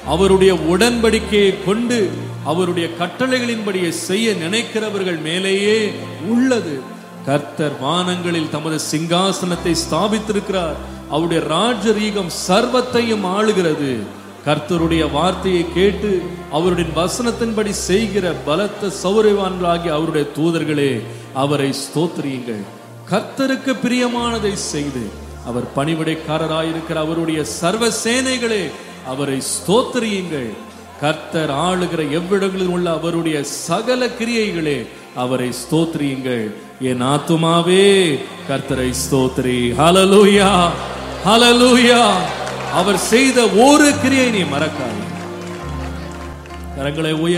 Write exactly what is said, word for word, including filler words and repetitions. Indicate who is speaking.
Speaker 1: அவருடைய உடன்படிக்கையை கொண்டு அவருடைய கட்டளைகளின்படியே செய்ய நினைக்கிறவர்கள் மேலேயே உள்ளது. கர்த்தர் வானங்களில் தமது சிங்காசனத்தை ஸ்தாபித்திருக்கிறார். அவருடைய ராஜரீகம் சர்வத்தையும் ஆளுகிறது. கர்த்தருடைய வார்த்தையை கேட்டு அவருடைய வசனத்தின்படி செய்கிற பலத்த சௌரவான்களாகிய அவருடைய தூதர்களே, அவரை ஸ்தோத்திரியுங்கள். கர்த்தருக்கு பிரியமானதை செய்து அவர் பணிவிடைக்காரராயிருக்கிற அவருடைய சர்வ சேனைகளே, அவரை ஸ்தோத்திரியுங்கள். கர்த்தர் ஆளுகிற எவ்விடங்களில் உள்ள அவருடைய சகல கிரியைகளே, அவரை ஸ்தோத்திரியுங்கள். என் ஆத்துமாவே கர்த்தரை ஸ்தோத்திரி. ஹல்லேலூயா, ஹல்லேலூயா. அவர் செய்த ஒரு கிரியை நீ மறக்காதே. கரங்களை உயர்த்தி